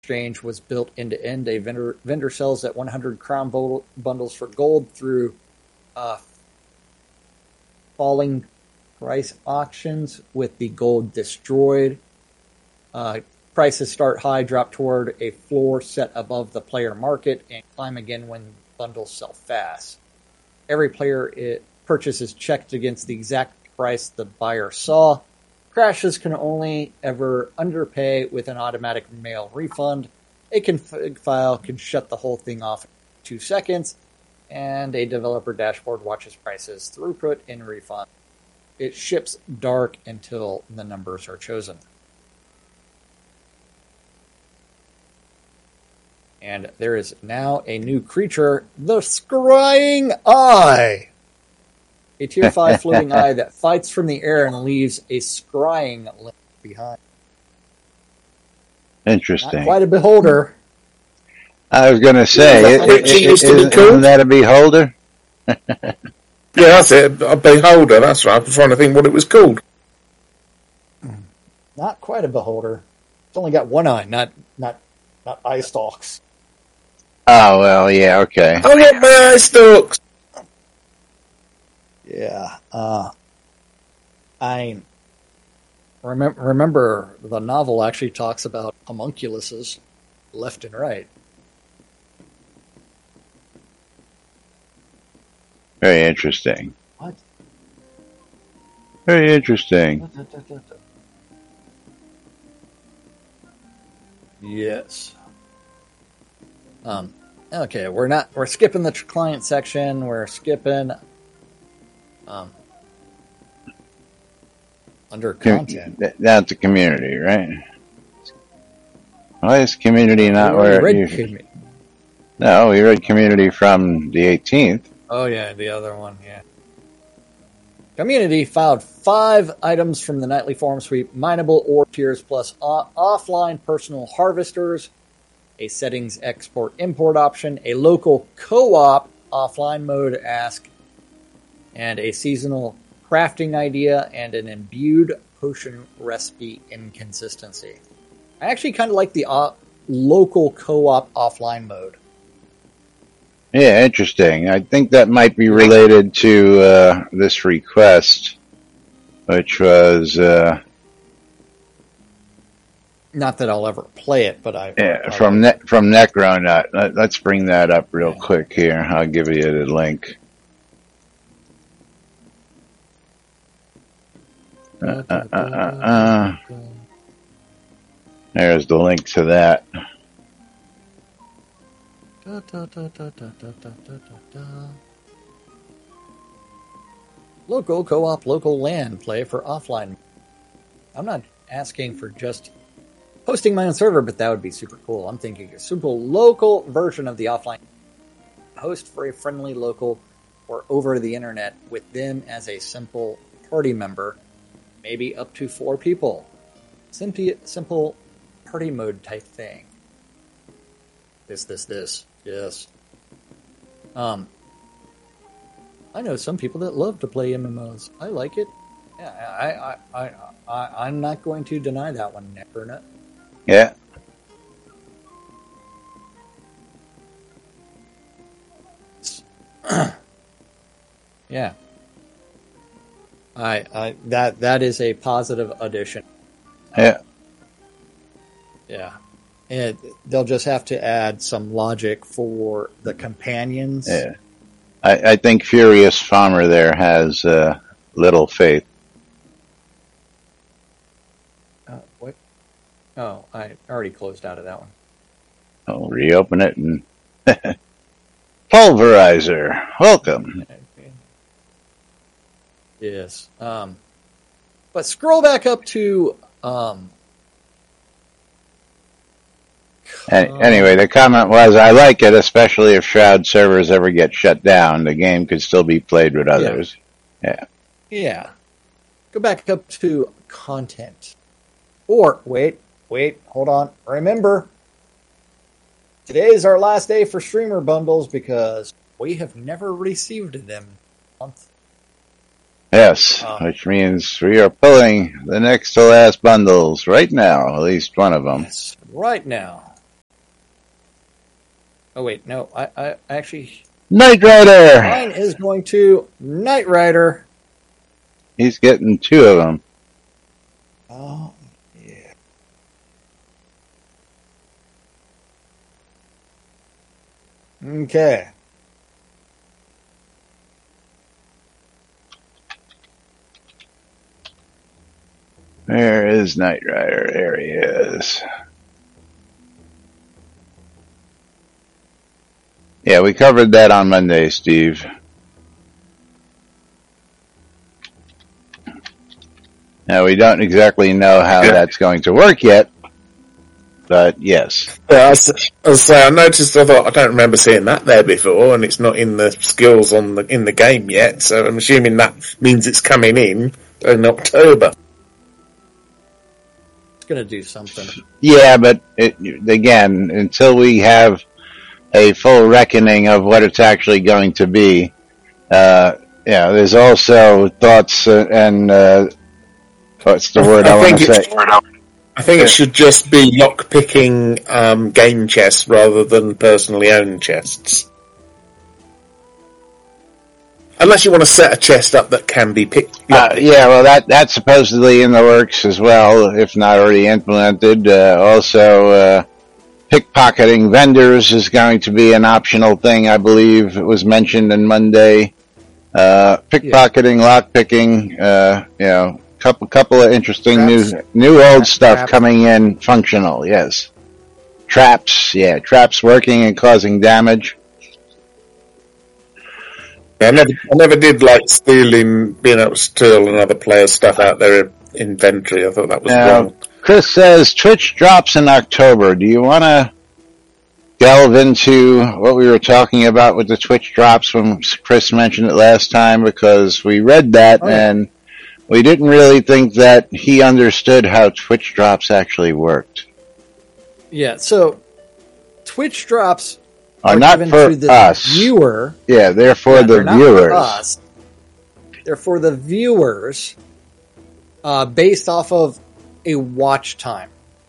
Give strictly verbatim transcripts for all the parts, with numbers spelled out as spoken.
exchange was built end to end. A vendor vendor sells at one hundred crown bundles for gold through uh, falling price auctions with the gold destroyed. Uh, prices start high, drop toward a floor set above the player market, and climb again when bundles sell fast. Every player it purchase is checked against the exact price the buyer saw. Crashes can only ever underpay with an automatic mail refund. A config file can shut the whole thing off in two seconds, and a developer dashboard watches prices, throughput, and refund. It ships dark until the numbers are chosen. And there is now a new creature, the Scrying Eye. A tier five floating eye that fights from the air and leaves a scrying link behind. Interesting. Not quite a beholder. I was going to say, yeah, it, it, it, is, isn't that a beholder? Yeah, that's it. A beholder, that's right. I was trying to think what it was called. Not quite a beholder. It's only got one eye, not not not eye stalks. Oh, well, yeah, okay. Oh, yeah, my eye stalks. Yeah, uh, I remember, remember the novel actually talks about homunculuses left and right. Very interesting. What? Very interesting. Yes. Um, okay, we're not, we're skipping the client section, we're skipping... Um, under content. Down to community, right? Why is community not we where read you... community. No, we read community from the eighteenth. Oh, yeah, the other one, yeah. Community filed five items from the nightly forum sweep, mineable ore tiers plus o- offline personal harvesters, a settings export-import option, a local co-op offline mode ask, and a seasonal crafting idea, and an imbued potion recipe inconsistency. I actually kind of like the uh, local co-op offline mode. Yeah, interesting. I think that might be related to uh, this request, which was... Uh, Not that I'll ever play it, but I... yeah, I, from ne- from Necronut. Let, let's bring that up real yeah. quick here. I'll give you the link. Uh, uh, uh, uh, uh. There's the link to that. Da, da, da, da, da, da, da, da. Local co-op, local land play for offline. I'm not asking for just hosting my own server, but that would be super cool. I'm thinking a super local version of the offline host for a friendly local or over the internet with them as a simple party member. Maybe up to four people. Simply, simple party mode type thing. This, this, this. Yes. Um, I know some people that love to play M M Os. I like it. Yeah, I, I, I, I I'm not going to deny that one, Necronut. Yeah. Yeah. I, I, that, that is a positive addition. Yeah. Yeah. And they'll just have to add some logic for the companions. Yeah. I, I think Furious Farmer there has uh, little faith. Uh, what? Oh, I already closed out of that one. I'll reopen it and... Pulverizer, welcome. Yes. Um, but scroll back up to... Um, Anyway, the comment was, I like it, especially if Shroud servers ever get shut down. The game could still be played with others. Yeah. Yeah. Go back up to content. Or, wait, wait, hold on. Remember, today is our last day for streamer bundles because we have never received them this month. Yes, um, which means we are pulling the next to last bundles right now, at least one of them. Yes, right now. Oh wait, no, I, I actually Knight Rider. mine is going to Knight Rider. He's getting two of them. Oh yeah. Okay. Where is Knight Rider? There he is. Yeah, we covered that on Monday, Steve. Now, we don't exactly know how Yeah. that's going to work yet, but yes. Yeah, I was, I was say I noticed. I thought I don't remember seeing that there before, and it's not in the skills on the in the game yet. So I'm assuming that means it's coming in in October. It's gonna do something. Yeah, but it, again, until we have a full reckoning of what it's actually going to be, uh, yeah, there's also thoughts uh, and uh, what's the word I, I want think to say? it's, I think it should just be lock picking um, game chests rather than personally owned chests. Unless you want to set a chest up that can be picked. Uh, yeah, well, that that's supposedly in the works as well, if not already implemented. Uh, also, uh, pickpocketing vendors is going to be an optional thing, I believe. It was mentioned on Monday. Uh, pickpocketing, lockpicking, uh, you know, couple couple of interesting Traps. new new old stuff Traps. coming in functional. Yes, traps. Yeah, traps working and causing damage. I never, I never did like stealing, being able to steal another player's stuff out their inventory. I thought that was Now, wrong. Chris says Twitch drops in October. Do you want to delve into what we were talking about with the Twitch drops when Chris mentioned it last time? Because we read that Oh, yeah. and we didn't really think that he understood how Twitch drops actually worked. Yeah. So Twitch drops Are are not given for to the us. viewer. Yeah, they're for Yeah, the they're not viewers. For us. They're for the viewers, uh, based off of a watch time.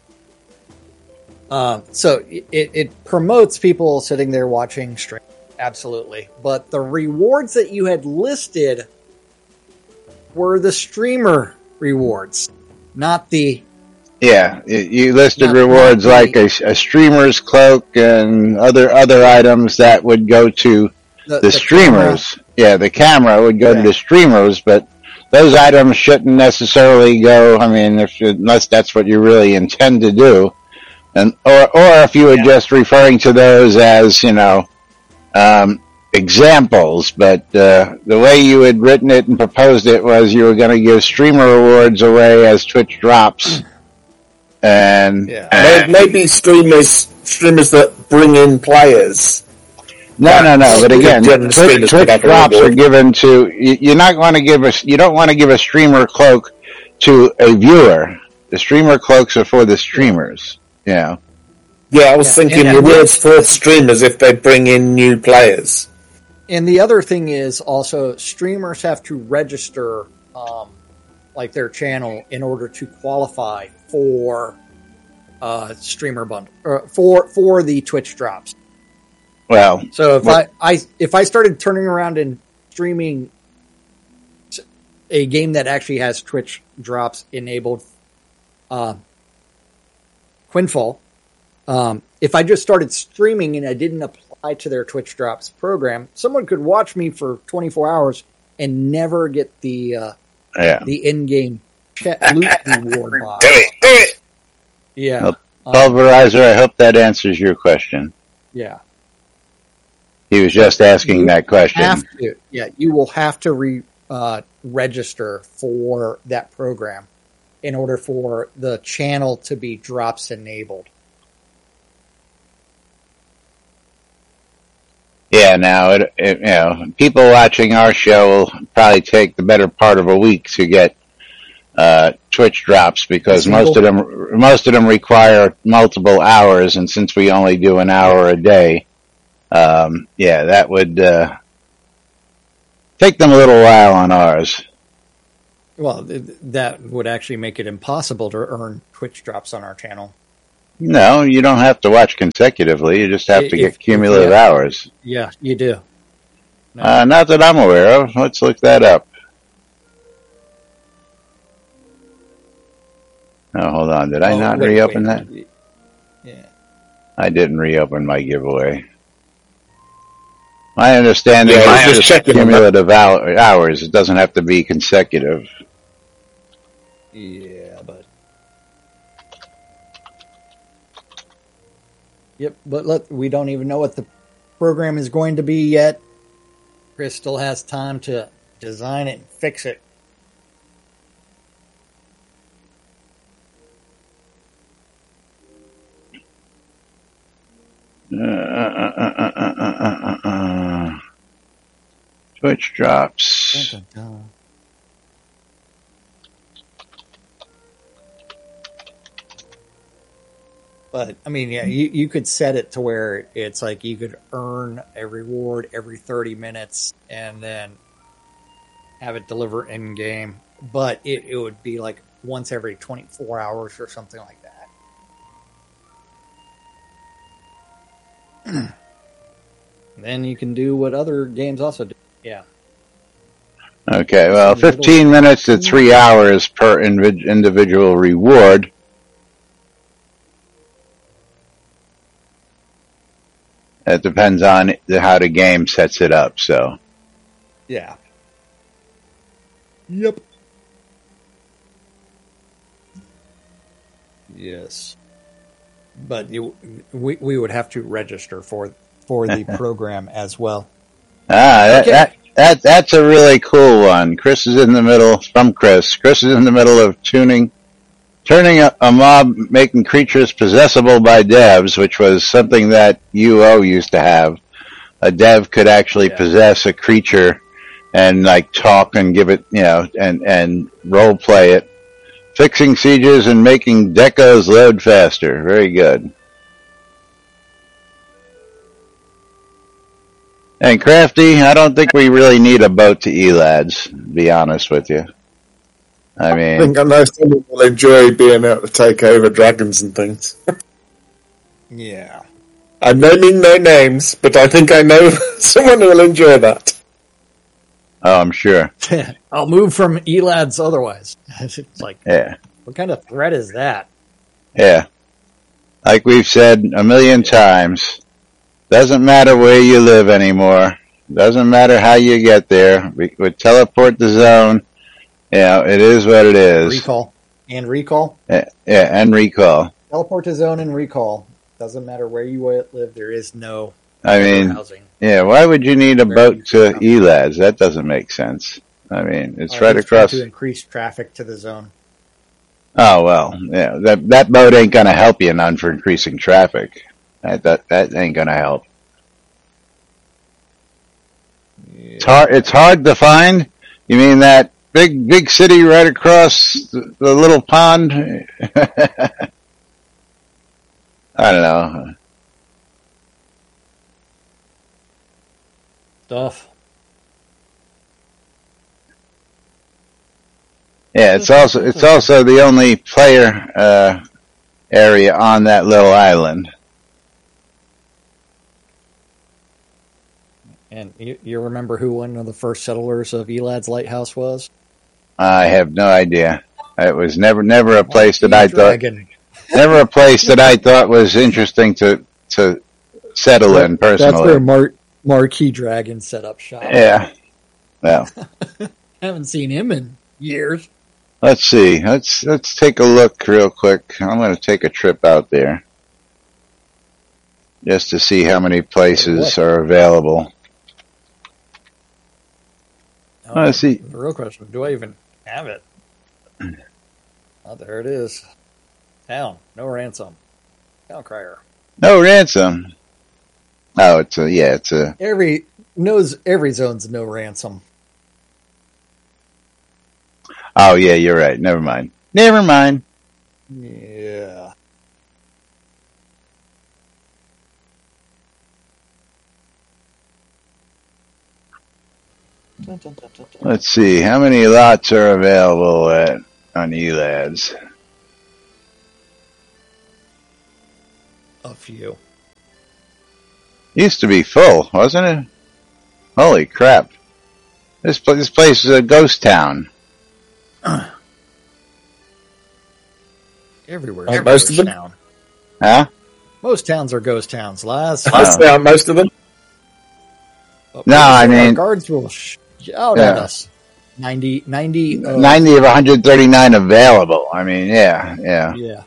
Uh, so it, it promotes people sitting there watching stream, absolutely. But the rewards that you had listed were the streamer rewards, not the Yeah, you- you listed Not- rewards not the- like a, a streamer's cloak and other other items that would go to the, the, streamers. Yeah, the camera would go Yeah. to the streamers, but those items shouldn't necessarily go. I mean, if unless that's what you really intend to do, and or or if you were Yeah. just referring to those as you know um, examples. But uh, the way you had written it and proposed it was you were going to give streamer rewards away as Twitch drops, and Yeah. May- Maybe streamers, streamers that bring in players. No, no, no. But again, General Twitch, streamers Twitch could have a drops are reward. given to. you- You're not going to give a. You don't want to give a streamer cloak to a viewer. The streamer cloaks are for the streamers. Yeah. Yeah, I was Yeah, thinking and- and rewards this- for streamers if they bring in new players. And the other thing is also streamers have to register, um, like their channel in order to qualify for uh, streamer bundle or for for the Twitch drops. Well, So if Well- I, I if I started turning around and streaming a game that actually has Twitch drops enabled, uh, Quinfall, um, if I just started streaming and I didn't apply to their Twitch drops program, someone could watch me for twenty-four hours and never get the uh, yeah. the in-game chat loot reward box. Do it, do it. Yeah, Well, um, Pulverizer, I hope that answers your question. yeah. He was just asking You that question. Have to, yeah. You will have to re, uh, register for that program in order for the channel to be drops enabled. Yeah, now it, it, you know, people watching our show will probably take the better part of a week to get uh, Twitch drops because Single. most of them most of them require multiple hours, and since we only do an hour a day, um, yeah, that would uh, take them a little while on ours. Well, th- that would actually make it impossible to earn Twitch drops on our channel. No, you don't have to watch consecutively. You just have I- to if- get cumulative yeah. hours. Yeah, you do. No. Uh, not that I'm aware of. Let's look that up. Oh, hold on. Did I Oh, not wait, reopen wait. that? Yeah. I didn't reopen my giveaway. My understanding Yeah, I was is just just checking on that. cumulative hou- hours. It doesn't have to be consecutive. Yeah, but yep. But let we don't even know what the program is going to be yet. Chris still has time to design it and fix it. Uh, uh, uh, uh, uh, uh, uh, uh. Twitch drops. Dun, dun, dun. But I mean, yeah, you, you could set it to where it's like you could earn a reward every thirty minutes and then have it deliver in game. But it, it would be like once every twenty-four hours or something like that. Then you can do what other games also do. Yeah. Okay, well, fifteen minutes to three hours per invi- individual reward. It depends on the, how the game sets it up, so. Yeah. Yep. Yes. But you, we we would have to register for for the program as well. Ah, that, Okay. that, that, that's a really cool one. Chris is in the middle, from Chris. Chris is in the middle of tuning, turning a, a mob, making creatures possessable by devs, which was something that U O used to have. A dev could actually Yeah. possess a creature and like talk and give it, you know, and, and role play it. Fixing sieges and making decos load faster. Very good. And Crafty, I don't think we really need a boat to Elads, to be honest with you. I I mean, think I know someone will enjoy being able to take over dragons and things. Yeah. I'm naming no names, but I think I know someone who will enjoy that. oh, I'm sure. I'll move from Elads otherwise. It's like, Yeah. what kind of threat is that? Yeah. Like we've said a million times, doesn't matter where you live anymore. Doesn't matter how you get there. We would teleport the zone. You know, it is what it is. Recall. And recall. Yeah, yeah, and recall. Teleport to zone and recall. Doesn't matter where you live, there is no I mean, housing. yeah, why would you need a Where boat you to come. Elads? That doesn't make sense. I mean, it's Uh, right it's trying across. to increase traffic to the zone. Oh, well, yeah, that, that boat ain't gonna help you none for increasing traffic. That, that, that ain't gonna help. It's hard, it's hard to find. You mean that big, big city right across the, the little pond? I don't know. Stuff. Yeah, it's also, it's also the only player, uh, area on that little island. And you, you remember who one of the first settlers of Elad's Lighthouse was? I have no idea. It was never, never a place that I thought, Dragon. never a place that I thought was interesting to, to settle in That's personally. where Mar- Marquis Dragon set up shop. Yeah. Well, Haven't seen him in years. let's see. Let's, let's take a look real quick. I'm going to take a trip out there just to see how many places What? are available. Oh, Let's see. The real question, do I even have it? Oh, there it is. Town. No ransom. Town crier. No ransom. Oh, it's a, yeah, it's a, Every knows every zone's no ransom. oh yeah, you're right. Never mind. Never mind. Yeah. Dun, dun, dun, dun, dun. Let's see. How many lots are available at, on Elads? a few. Used to be full, wasn't it? Holy crap! This pl- this place is a ghost town. Everywhere. Aren't most of them? Town. Huh? Most towns are ghost towns, Laz. Yes, they are, most of them. But No, I our mean- guards will shout at Yeah. us. ninety, ninety, uh, ninety of one hundred thirty-nine available. I mean, yeah, yeah. Yeah.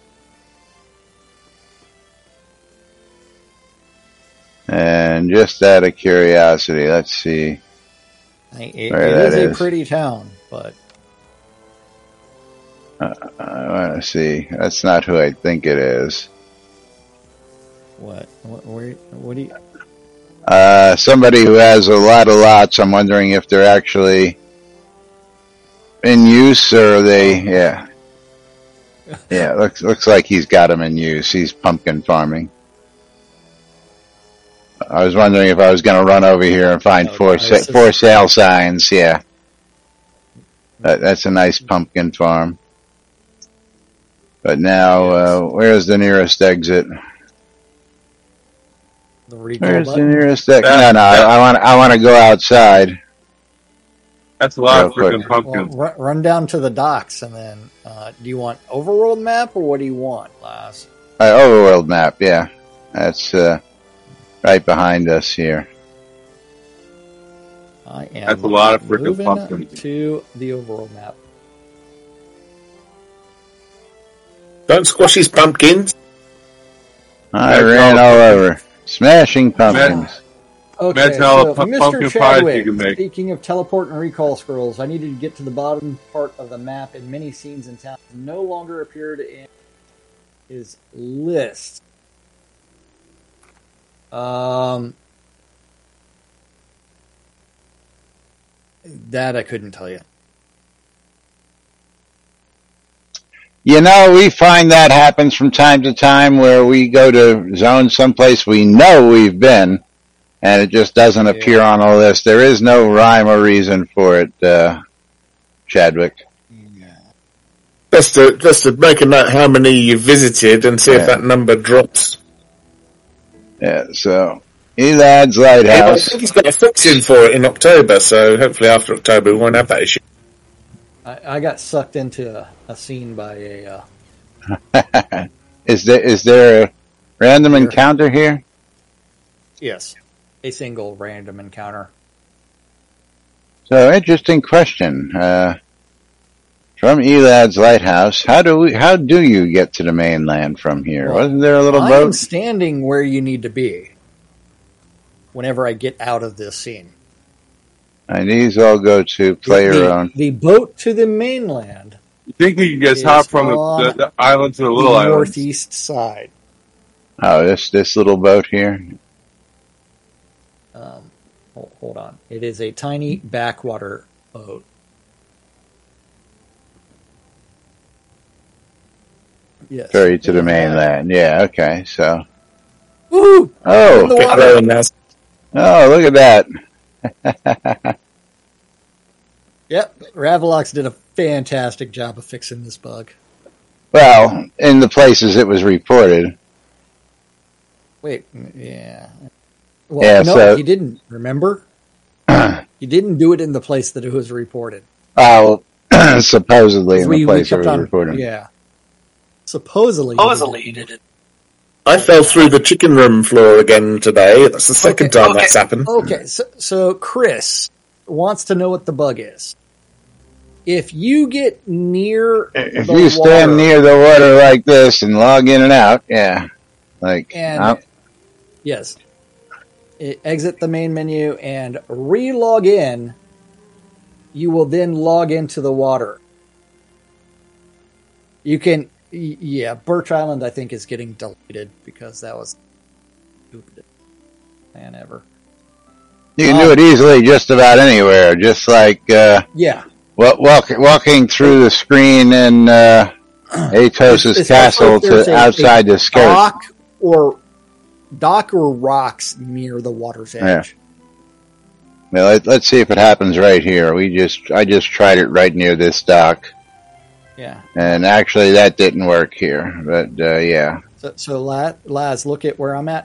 And just out of curiosity, let's see. I- It, Where it that is a is. pretty town, but I want to see. That's not who I think it is. what? What? Where? What do you? Uh, somebody who has a lot of lots. I'm wondering if they're actually in use or are they, yeah. Yeah, looks looks like he's got them in use. He's pumpkin farming. I was wondering if I was going to run over here and find Oh, for nice. sa- for sale signs. Yeah, that, that's a nice pumpkin farm. But now, uh, where's the nearest exit? The recall Where's the button? nearest exit? That- No, no, I, that- I want I want to go outside. That's a lot of Real freaking quick. Well, pumpkins. run, run down to the docks and then. Uh, do you want overworld map or what do you want, Laz? Uh, overworld map, yeah, that's uh, right behind us here. I am. That's a lot of freaking moving pumpkins. to the overworld map. Don't squash his pumpkins. I That's ran all- all over, smashing pumpkins. Okay, Imagine all so the pu- Mister pumpkin pies you Chadwick, can make. speaking of teleport and recall scrolls, I needed to get to the bottom part of the map, and many scenes in town no longer appeared in his list. Um, that I couldn't tell you. You know, we find that happens from time to time where we go to zone someplace we know we've been, and it just doesn't Yeah. appear on a list. There is no rhyme or reason for it, uh, Chadwick. Just to, just to make a note how many you visited and see Yeah. if that number drops. Yeah, so, Elad's I Lighthouse. think he's got a fixing for it in October, so hopefully after October we won't have that issue. I, I got sucked into a, a scene by a. Uh, is there is there a random Here. encounter here? yes, a single random encounter. So, interesting question. Uh, from Elad's Lighthouse, how do we? How do you get to the mainland from here? Well, Wasn't there a little I am boat? standing where you need to be. Whenever I get out of this scene. And these all go to play the, your own. The boat to the mainland, You think you can just Is hop from the, on the, the island to the the little island? northeast side. Oh, this this little boat here. Um, hold, hold on. It is a tiny backwater boat. Yes. Ferry to the mainland. Yeah, okay. So, Woo! In oh, the Bit water. low now. oh, look at that. Yep. Ravalox did a fantastic job of fixing this bug. Well, in the places it was reported. Wait, yeah. Well, Yeah, no, so- he didn't. Remember? He didn't do it in the place that it was reported. Oh, supposedly in We- the we place it kept was on- reported. Yeah. Supposedly. Supposedly he did it. I fell through the chicken room floor again today. That's the second Okay, time okay. that's happened. Okay, so, so Chris wants to know what the bug is. If you get near If the you stand water near the water like this and log in and out, yeah, like and oh, yes, e- exit the main menu and re-log in, you will then log into the water. You can, y- yeah, Birch Island I think is getting deleted because that was the stupidest plan ever. you can do it easily just about anywhere. Just like uh, Yeah. wa- walk, walking through the screen in uh, Athos's It's castle also if there's to a- outside a the skirt. Dock or dock or rocks near the water's edge. Well, let, let's see if it happens right here. We just, I just tried it right near this dock, Yeah. and actually that didn't work here. But uh, yeah, So, so La- Laz, look at where I'm at.